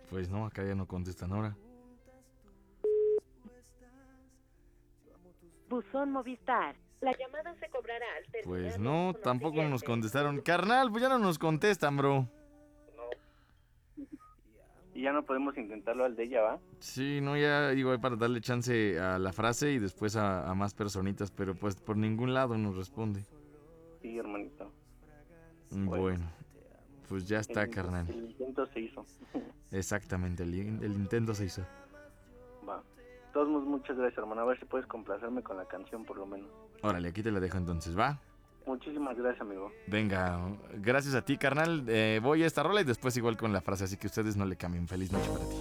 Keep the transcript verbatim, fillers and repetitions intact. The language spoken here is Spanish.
Pues no, acá ya no contestan ahora. Buzón Movistar. La llamada se cobrará al terminar Pues el no, tono tampoco nos siguiente. contestaron. Carnal, pues ya no nos contestan, bro. Y ya no podemos intentarlo al de ella, ¿va? Sí, no, ya digo, para darle chance a la frase y después a, a más personitas, pero pues por ningún lado nos responde. Sí, hermanito. Bueno, pues ya está, el, carnal. El intento se hizo. Exactamente, el, el intento se hizo. Va. De todos modos, muchas gracias, hermano. A ver si puedes complacerme con la canción, por lo menos. Órale, aquí te la dejo entonces, ¿va? Muchísimas gracias, amigo. Venga, gracias a ti, carnal. Eh, voy a esta rola y después igual con la frase, así que ustedes no le cambien. Feliz noche para ti.